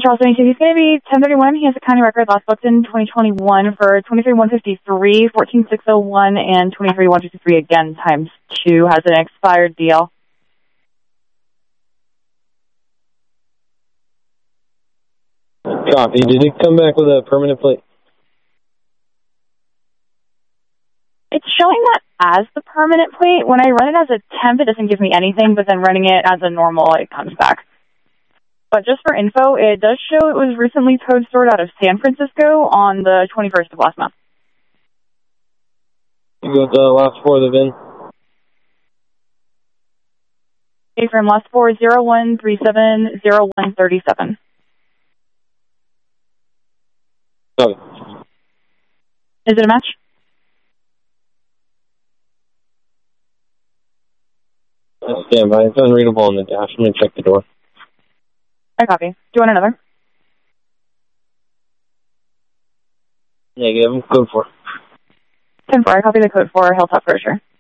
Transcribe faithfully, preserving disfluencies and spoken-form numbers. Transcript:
Charleston, he's going to be ten thirty-one. He has a county record last booked in twenty twenty-one for twenty-three one fifty-three, fourteen six oh one, and twenty-three one fifty-three again times two. Has an expired D L. Copy. Did it come back with a permanent plate? It's showing that as the permanent plate. When I run it as a temp, it doesn't give me anything, but then running it as a normal, it comes back. But just for info, it does show it was recently towed stored out of San Francisco on the twenty-first of last month. You got the last four of the V I N? Okay, from last four, zero one three seven zero one three seven. Okay. Is it a match? Stand by. It's unreadable on the dash. Let me check the door. I copy. Do you want another? Negative. Code four. ten four. I copy the code for Hilltop Grocer.